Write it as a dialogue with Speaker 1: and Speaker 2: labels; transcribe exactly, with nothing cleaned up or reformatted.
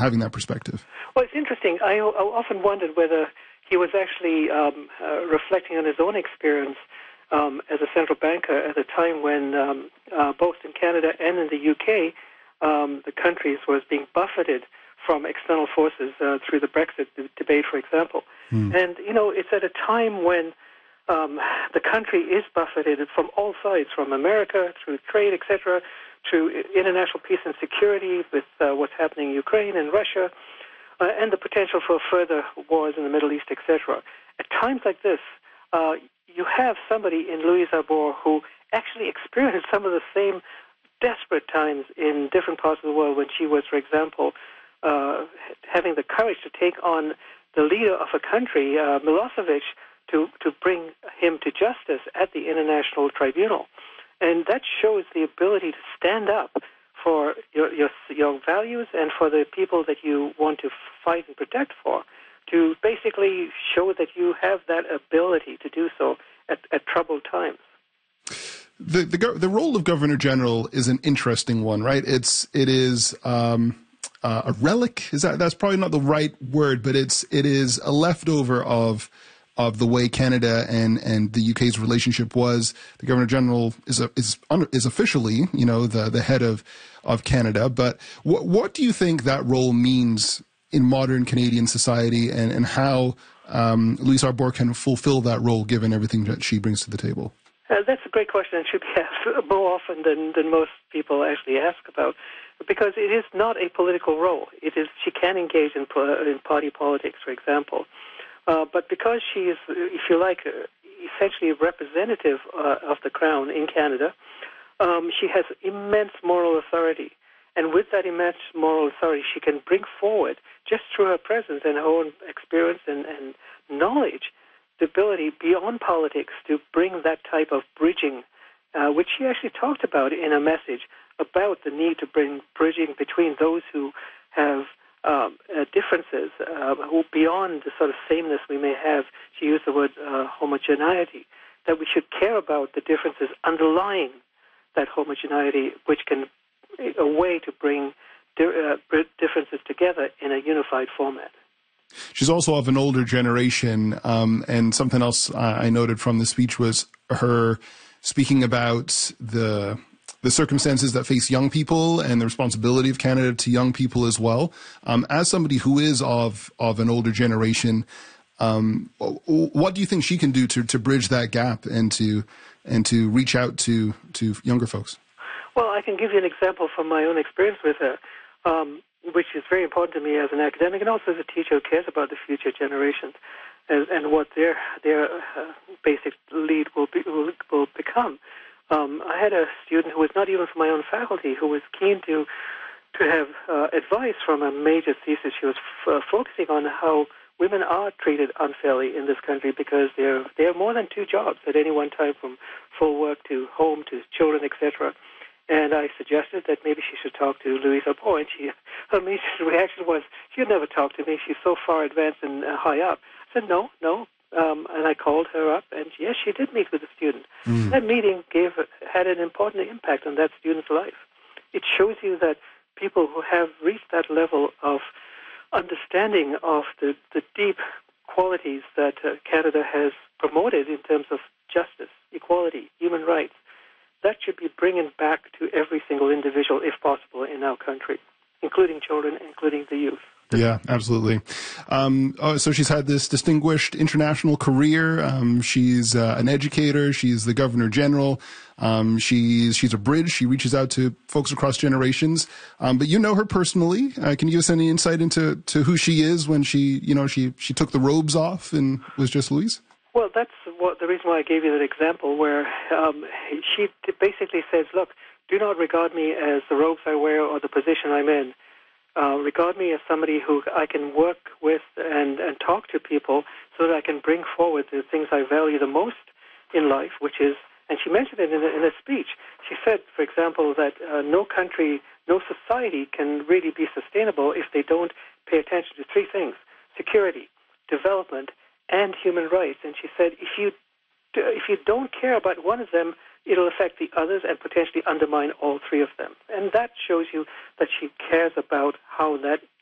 Speaker 1: having that perspective.
Speaker 2: Well, it's interesting. I, I often wondered whether he was actually um, uh, reflecting on his own experience um, as a central banker at a time when um, uh, both in Canada and in the U K, um, the countries was being buffeted from external forces uh, through the Brexit d- debate, for example. Mm. And, you know, it's at a time when um, the country is buffeted from all sides, from America through trade, et cetera, through international peace and security with uh, what's happening in Ukraine and Russia, uh, and the potential for further wars in the Middle East, et cetera. At times like this, uh, you have somebody in Louise Arbour who actually experienced some of the same desperate times in different parts of the world when she was, for example, uh, having the courage to take on the leader of a country, uh, Milosevic, to, to bring him to justice at the International Tribunal. And that shows the ability to stand up for your, your, your values and for the people that you want to fight and protect for, to basically show that you have that ability to do so at, at troubled times.
Speaker 1: The, the the role of Governor General is an interesting one, right? It's it is um, uh, a relic. Is that that's probably not the right word, but it's it is a leftover of of the way Canada and, and the U K's relationship was. The Governor General is a, is is officially, you know, the the head of of Canada. But what what do you think that role means in modern Canadian society, and and how um, Louise Arbour can fulfill that role given everything that she brings to the table?
Speaker 2: Uh, that's a great question, and should be asked more often than, than most people actually ask about, because it is not a political role. It is she can engage in, in party politics, for example, uh, but because she is, if you like, essentially a representative uh, of the Crown in Canada, um, she has immense moral authority, and with that immense moral authority, she can bring forward, just through her presence and her own experience and, and knowledge, the ability beyond politics to bring that type of bridging, uh, which she actually talked about in a message about the need to bring bridging between those who have um, uh, differences, uh, who beyond the sort of sameness we may have. She used the word uh, homogeneity, that we should care about the differences underlying that homogeneity, which can a way to bring di- uh, differences together in a unified format.
Speaker 1: She's also of an older generation, um, and something else I noted from the speech was her speaking about the the circumstances that face young people and the responsibility of Canada to young people as well. Um, as somebody who is of of an older generation, um, what do you think she can do to, to bridge that gap and to and to reach out to, to younger folks?
Speaker 2: Well, I can give you an example from my own experience with her. Um, which is very important to me as an academic and also as a teacher who cares about the future generations and, and what their their uh, basic lead will be, will, will become. Um, I had a student who was not even from my own faculty who was keen to to have uh, advice from a major thesis. She was f- uh, focusing on how women are treated unfairly in this country because they're they have more than two jobs at any one time, from full work to home to children, et cetera. And I suggested that maybe she should talk to Louise Arbour, and she, her immediate reaction was, she'd never talk to me. She's so far advanced and uh, high up. I said, no, no. Um, and I called her up, and yes, she did meet with the student. Mm. That meeting gave had an important impact on that student's life. It shows you that people who have reached that level of understanding of the, the deep qualities that uh, Canada has promoted in terms of justice, equality, human rights, that should be bringing back to every single individual, if possible, in our country, including children, including the youth.
Speaker 1: Yeah, absolutely. Um, oh, so she's had this distinguished international career. Um, she's uh, an educator. She's the Governor General. Um, she's she's a bridge. She reaches out to folks across generations. Um, but you know her personally. Uh, can you give us any insight into to who she is when she, you know, she she took the robes off and was just Louise?
Speaker 2: Well, that's what the reason why I gave you that example, where um, she basically says, look, do not regard me as the robes I wear or the position I'm in. Uh, regard me as somebody who I can work with and, and talk to people so that I can bring forward the things I value the most in life, which is, and she mentioned it in a, in a speech. She said, for example, that uh, no country, no society can really be sustainable if they don't pay attention to three things: security, development, and human rights. And she said, if you if you don't care about one of them, it'll affect the others and potentially undermine all three of them. And that shows you that she cares about how that